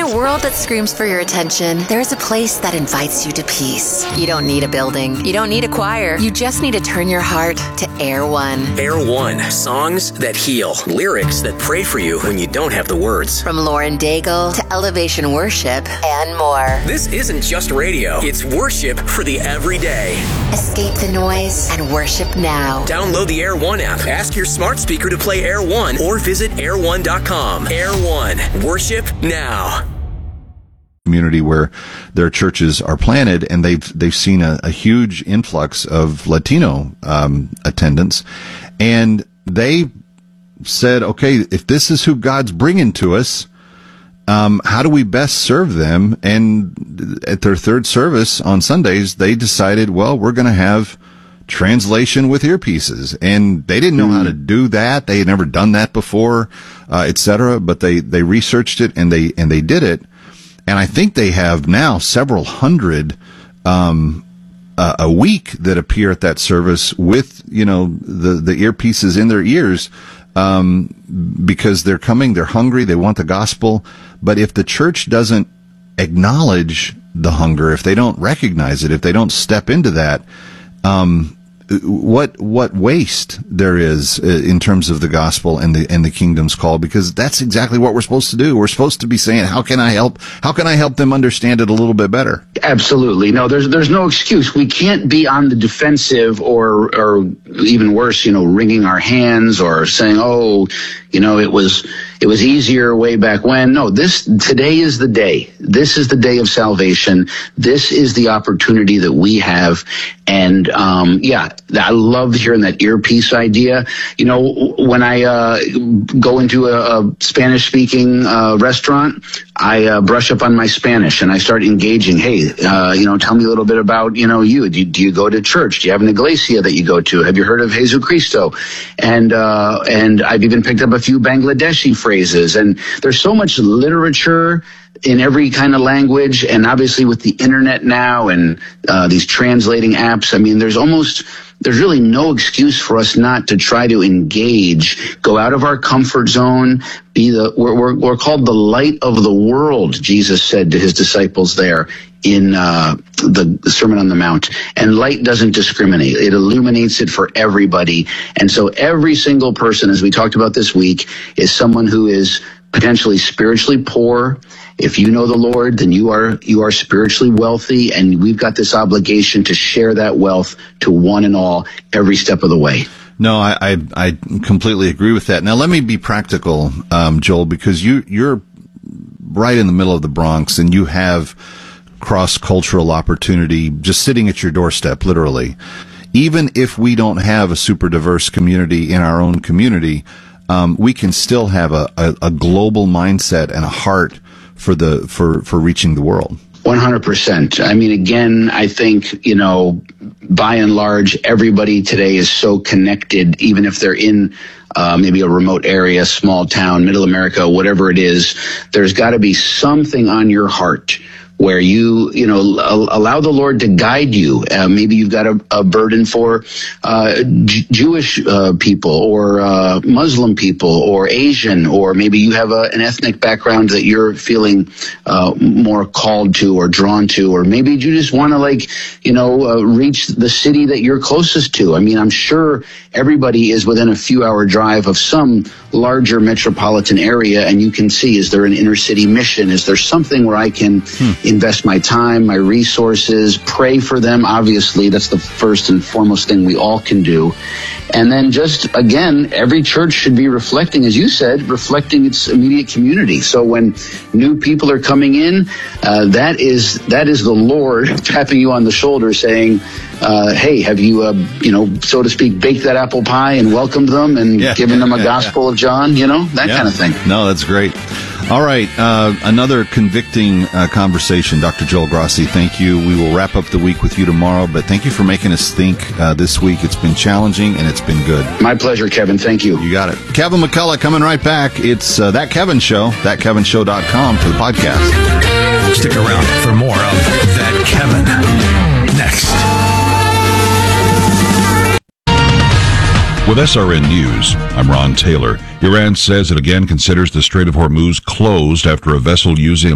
a world that screams for your attention, there's a place that invites you to peace. You don't need a building. You don't need a choir. You just need to turn your heart to Air One. Air One. Songs that heal. Lyrics that pray for you when you don't have the words. From Lauren Daigle to Elevation Worship and more. This isn't just radio. It's worship for the everyday. Escape the noise and worship now. Download the Air One app. Ask your smart speaker to play Air One or visit air1.com. Air One. Worship now. Community where their churches are planted, and they've seen a huge influx of Latino attendance, and they said, okay, if this is who God's bringing to us, how do we best serve them? And at their third service on Sundays, they decided, well, we're going to have translation with earpieces, and they didn't know how to do that. They had never done that before, etc. But they researched it and they did it. And I think they have now several hundred a week that appear at that service with, the earpieces in their ears, because they're coming, they're hungry, they want the gospel. But if the church doesn't acknowledge the hunger, if they don't recognize it, if they don't step into that, what waste there is in terms of the gospel and the kingdom's call, because that's exactly what we're supposed to do. We're supposed to be saying, how can I help them understand it a little bit better? Absolutely. No, there's no excuse. We can't be on the defensive or even worse, wringing our hands or saying, it was easier way back when. No, today is the day. This is the day of salvation. This is the opportunity that we have. And, I love hearing that earpiece idea. When I go into a Spanish-speaking restaurant, I brush up on my Spanish and I start engaging. Hey, tell me a little bit about, you. Do you go to church? Do you have an iglesia that you go to? Have you heard of Jesus Cristo? And I've even picked up a few Bangladeshi phrases. And there's so much literature in every kind of language, and obviously with the internet now and these translating apps, there's really no excuse for us not to try to engage, go out of our comfort zone, we're called the light of the world, Jesus said to his disciples there in the Sermon on the Mount. And light doesn't discriminate. It illuminates it for everybody. And so every single person, as we talked about this week, is someone who is potentially spiritually poor. If you know the Lord, then you are spiritually wealthy, and we've got this obligation to share that wealth to one and all every step of the way. No, I completely agree with that. Now, let me be practical, Joel, because you're right in the middle of the Bronx, and you have cross-cultural opportunity just sitting at your doorstep, literally. Even if we don't have a super diverse community in our own community, we can still have a global mindset and a heart for reaching the world. 100%. Again, I think, by and large, everybody today is so connected, even if they're in maybe a remote area, small town, middle America, whatever it is. There's got to be something on your heart where you allow the Lord to guide you. Maybe you've got a burden for Jewish people or Muslim people or Asian, or maybe you have an ethnic background that you're feeling more called to or drawn to, or maybe you just want to reach the city that you're closest to. I'm sure everybody is within a few-hour drive of some larger metropolitan area, and you can see, is there an inner city mission? Is there something where I can invest my time, my resources, pray for them? Obviously, that's the first and foremost thing we all can do. And then just, again, every church should be reflecting, as you said, reflecting its immediate community. So when new people are coming in, that is the Lord tapping you on the shoulder saying, hey, have you, so to speak, baked that apple pie and welcomed them and given them a gospel of John, that kind of thing. No, that's great. All right. Another convicting conversation. Dr. Joel Grassi, thank you. We will wrap up the week with you tomorrow, but thank you for making us think this week. It's been challenging and it's been good. My pleasure, Kevin. Thank you. You got it. Kevin McCullough coming right back. It's That Kevin Show, thatkevinshow.com for the podcast. Stick around for more of That Kevin next. With SRN News, I'm Ron Taylor. Iran says it again considers the Strait of Hormuz closed after a vessel using